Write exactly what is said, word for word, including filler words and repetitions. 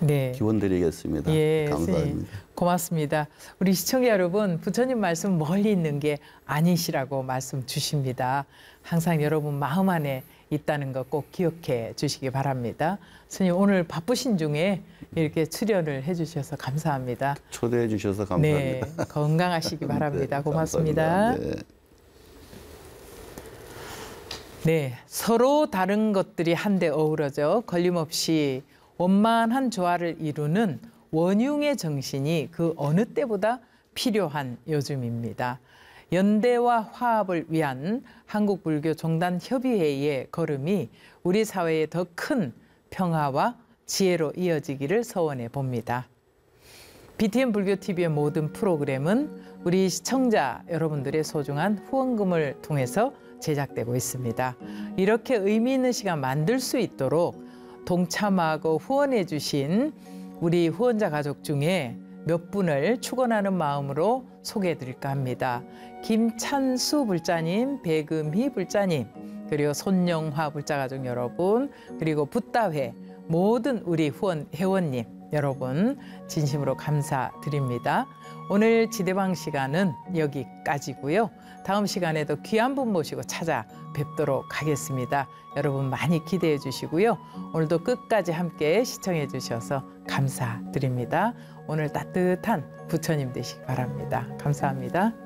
네. 기원드리겠습니다. 예, 감사합니다. 스님, 고맙습니다. 우리 시청자 여러분, 부처님 말씀 멀리 있는 게 아니시라고 말씀 주십니다. 항상 여러분 마음 안에 있다는 거 꼭 기억해 주시기 바랍니다. 스님, 오늘 바쁘신 중에 이렇게 출연을 해주셔서 감사합니다. 초대해 주셔서 감사합니다. 네, 건강하시기 바랍니다. 네, 고맙습니다. 감사합니다. 네. 네, 서로 다른 것들이 한데 어우러져 걸림없이 원만한 조화를 이루는 원융의 정신이 그 어느 때보다 필요한 요즘입니다. 연대와 화합을 위한 한국불교종단협의회의 걸음이 우리 사회에 더 큰 평화와 지혜로 이어지기를 소원해 봅니다. 비티엠 불교티비의 모든 프로그램은 우리 시청자 여러분들의 소중한 후원금을 통해서 제작되고 있습니다. 이렇게 의미 있는 시간 만들 수 있도록 동참하고 후원해 주신 우리 후원자 가족 중에 몇 분을 축원하는 마음으로 소개해 드릴까 합니다. 김찬수 불자님, 배금희 불자님, 그리고 손영화 불자가족 여러분, 그리고 붓다회 모든 우리 후원 회원님 여러분 진심으로 감사드립니다. 오늘 지대방 시간은 여기까지고요. 다음 시간에도 귀한 분 모시고 찾아뵙도록 하겠습니다. 여러분 많이 기대해 주시고요. 오늘도 끝까지 함께 시청해 주셔서 감사드립니다. 오늘 따뜻한 부처님 되시기 바랍니다. 감사합니다.